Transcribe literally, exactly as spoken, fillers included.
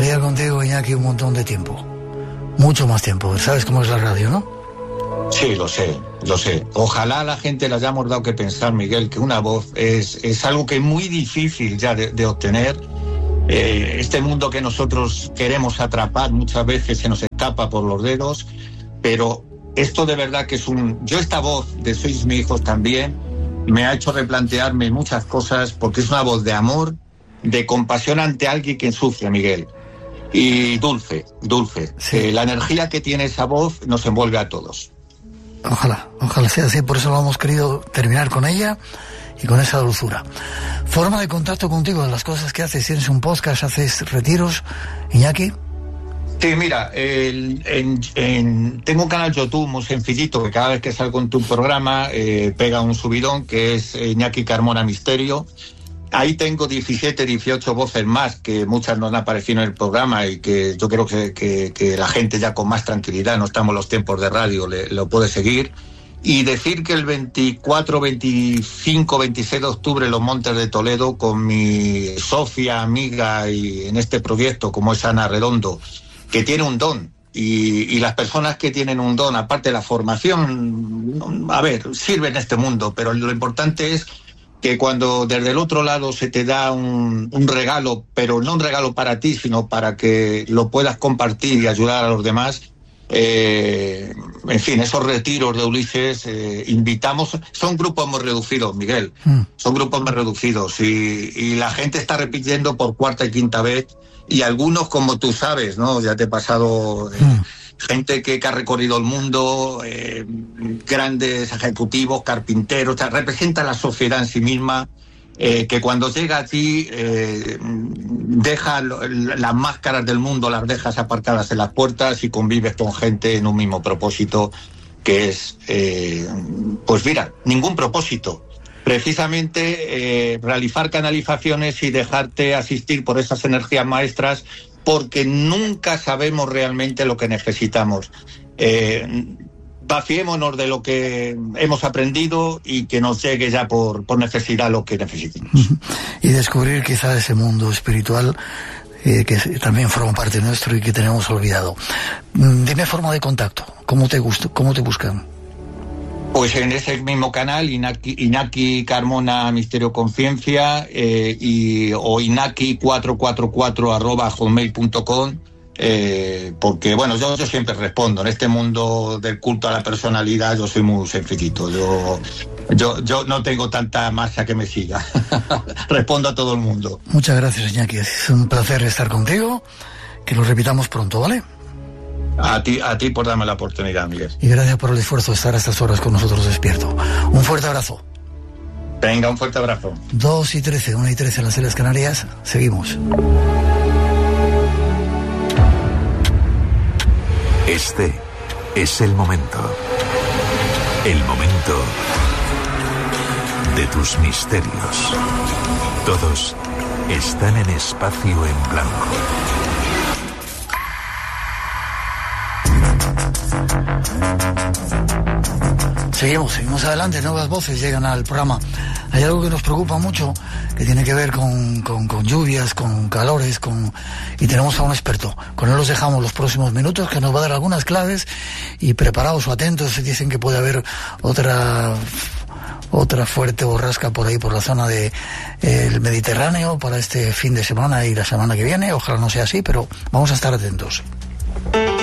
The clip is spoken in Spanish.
estaría contigo, Iñaki, un montón de tiempo. Mucho más tiempo. ¿Sabes cómo es la radio, no? Sí, lo sé, lo sé. Ojalá a la gente le hayamos dado que pensar, Miguel, que una voz es, es algo que es muy difícil ya de, de obtener. Eh, este mundo que nosotros queremos atrapar muchas veces se nos escapa por los dedos, pero esto de verdad que es un... Yo esta voz de Sois mis hijos también me ha hecho replantearme muchas cosas, porque es una voz de amor, de compasión ante alguien que sufre, Miguel. Y dulce, dulce. Sí. Eh, la energía que tiene esa voz nos envuelve a todos. Ojalá, ojalá sea así, por eso lo hemos querido terminar con ella y con esa dulzura. Forma de contacto contigo, de las cosas que haces, tienes un podcast, haces retiros, Iñaki. Sí, mira, el, en, en, tengo un canal YouTube muy sencillito, que cada vez que salgo en tu programa eh, pega un subidón, que es Iñaki Carmona Misterio. Ahí tengo diecisiete, dieciocho voces más, que muchas no han aparecido en el programa y que yo creo que, que, que la gente ya con más tranquilidad, no estamos en los tiempos de radio, le, lo puede seguir. Y decir que el veinticuatro, veinticinco, veintiséis de octubre en los Montes de Toledo, con mi socia, amiga y en este proyecto, como es Ana Redondo, que tiene un don. Y, y las personas que tienen un don, aparte de la formación, a ver, sirve en este mundo, pero lo importante es que cuando desde el otro lado se te da un, un regalo, pero no un regalo para ti, sino para que lo puedas compartir y ayudar a los demás, eh, en fin, esos retiros de Ulises, eh, invitamos, son grupos muy reducidos, Miguel, mm. son grupos muy reducidos y, y la gente está repitiendo por cuarta y quinta vez, y algunos, como tú sabes, ¿no? Ya te he pasado... Eh, mm. gente que, que ha recorrido el mundo, eh, grandes ejecutivos, carpinteros, o sea, representa la sociedad en sí misma, eh, que cuando llega a ti eh, deja las máscaras del mundo, las dejas aparcadas en las puertas y convives con gente en un mismo propósito, que es, eh, pues mira, ningún propósito. Precisamente eh, realizar canalizaciones y dejarte asistir por esas energías maestras, porque nunca sabemos realmente lo que necesitamos. Eh, vaciémonos de lo que hemos aprendido y que nos llegue ya por, por necesidad lo que necesitamos. Y descubrir quizá ese mundo espiritual eh, que también forma parte nuestro y que tenemos olvidado. Dime forma de contacto, ¿cómo te gusta, cómo te buscan? Pues en ese mismo canal, Iñaki, Iñaki Carmona Misterio Conciencia, eh, y, o Iñaki cuatrocientos cuarenta y cuatro arroba hotmail punto com, eh, porque bueno, yo, yo siempre respondo. En este mundo del culto a la personalidad yo soy muy sencillito, yo, yo, yo no tengo tanta masa que me siga. Respondo a todo el mundo. Muchas gracias, Iñaki, es un placer estar contigo, que lo repitamos pronto, ¿vale? A ti, a ti por darme la oportunidad, Miguel. Y gracias por el esfuerzo de estar a estas horas con nosotros despierto. Un fuerte abrazo. Venga, un fuerte abrazo. dos y trece, una y trece en las Islas Canarias. Seguimos. Este es el momento. El momento de tus misterios. Todos están en espacio en blanco. Seguimos, seguimos adelante, nuevas voces llegan al programa. Hay algo que nos preocupa mucho, que tiene que ver con, con, con lluvias, con calores, con y tenemos a un experto. Con él los dejamos los próximos minutos, que nos va a dar algunas claves, y preparaos o atentos, dicen que puede haber otra otra fuerte borrasca por ahí, por la zona de eh, el Mediterráneo, para este fin de semana y la semana que viene. Ojalá no sea así, pero vamos a estar atentos.